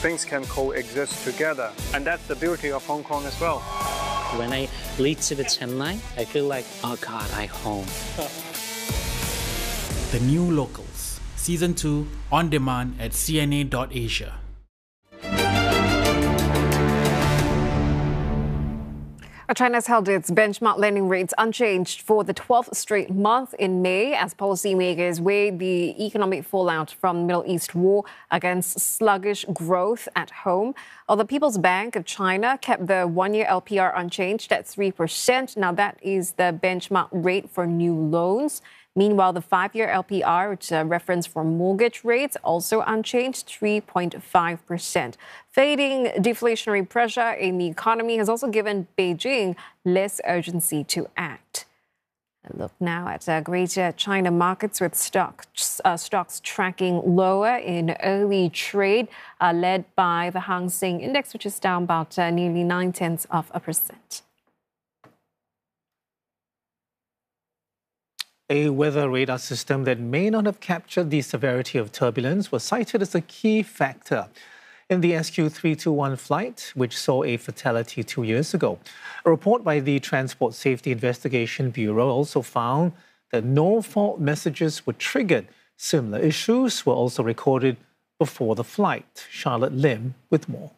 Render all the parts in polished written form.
things can coexist together. And that's the beauty of Hong Kong as well. When I lead to the Chen line, I feel like, oh God, I'm home. The New Locals, Season 2, on demand at cna.asia. China has held its benchmark lending rates unchanged for the 12th straight month in May as policymakers weigh the economic fallout from the Middle East war against sluggish growth at home. While the People's Bank of China kept the one-year LPR unchanged at 3%. Now that is the benchmark rate for new loans. Meanwhile, the 5-year LPR, which is a reference for mortgage rates, also unchanged, 3.5%. Fading deflationary pressure in the economy has also given Beijing less urgency to act. A look now at Greater China markets with stocks tracking lower in early trade, led by the Hang Seng Index, which is down about nearly 0.9%. A weather radar system that may not have captured the severity of turbulence was cited as a key factor in the SQ321 flight, which saw a fatality 2 years ago. A report by the Transport Safety Investigation Bureau also found that no fault messages were triggered. Similar issues were also recorded before the flight. Charlotte Lim with more.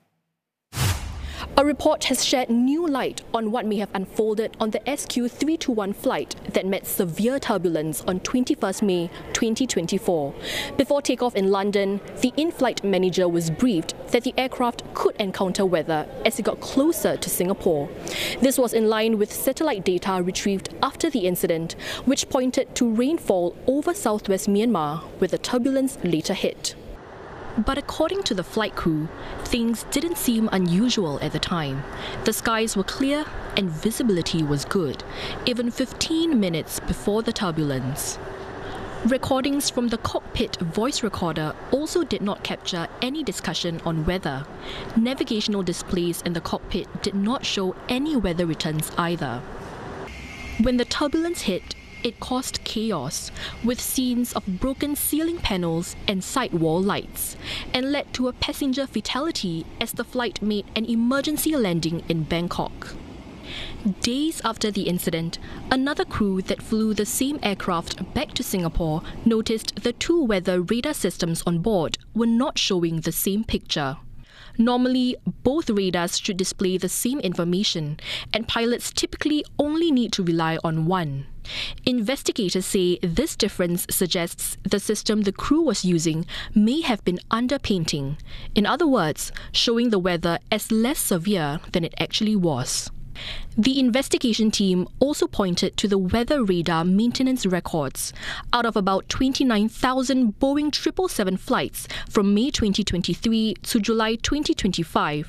A report has shed new light on what may have unfolded on the SQ321 flight that met severe turbulence on 21st May 2024. Before takeoff in London, the in-flight manager was briefed that the aircraft could encounter weather as it got closer to Singapore. This was in line with satellite data retrieved after the incident, which pointed to rainfall over southwest Myanmar, where the turbulence later hit. But according to the flight crew, things didn't seem unusual at the time. The skies were clear and visibility was good, even 15 minutes before the turbulence. Recordings from the cockpit voice recorder also did not capture any discussion on weather. Navigational displays in the cockpit did not show any weather returns either. When the turbulence hit, it caused chaos, with scenes of broken ceiling panels and sidewall lights, and led to a passenger fatality as the flight made an emergency landing in Bangkok. Days after the incident, another crew that flew the same aircraft back to Singapore noticed the two weather radar systems on board were not showing the same picture. Normally, both radars should display the same information, and pilots typically only need to rely on one. Investigators say this difference suggests the system the crew was using may have been underpainting. In other words, showing the weather as less severe than it actually was. The investigation team also pointed to the weather radar maintenance records. Out of about 29,000 Boeing 777 flights from May 2023 to July 2025,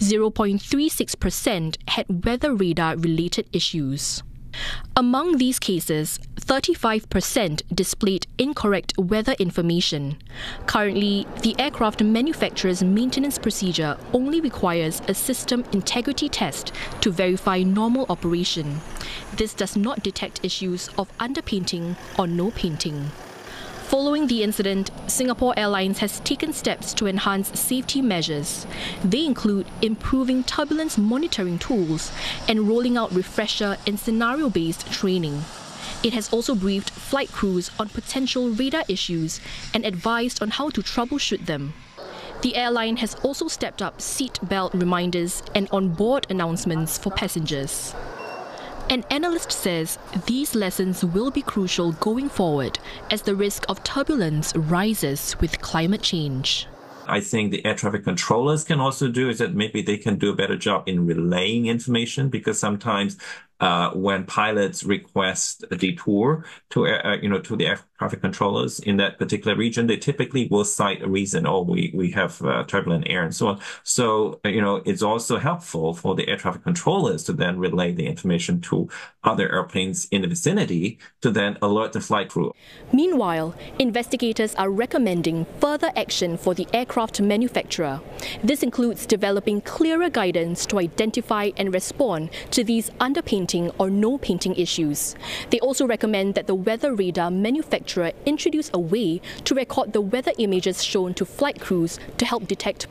0.36% had weather radar-related issues. Among these cases, 35% displayed incorrect weather information. Currently, the aircraft manufacturer's maintenance procedure only requires a system integrity test to verify normal operation. This does not detect issues of underpainting or no painting. Following the incident, Singapore Airlines has taken steps to enhance safety measures. They include improving turbulence monitoring tools and rolling out refresher and scenario-based training. It has also briefed flight crews on potential radar issues and advised on how to troubleshoot them. The airline has also stepped up seat belt reminders and on-board announcements for passengers. An analyst says these lessons will be crucial going forward as the risk of turbulence rises with climate change. I think the air traffic controllers can also do is that maybe they can do a better job in relaying information, because sometimes when pilots request a detour to to the air traffic controllers in that particular region, they typically will cite a reason. Oh, we have turbulent air and so on. So it's also helpful for the air traffic controllers to then relay the information to other airplanes in the vicinity to then alert the flight crew. Meanwhile, investigators are recommending further action for the aircraft manufacturer. This includes developing clearer guidance to identify and respond to these underpainting or no painting issues. They also recommend that the weather radar manufacturer introduce a way to record the weather images shown to flight crews to help detect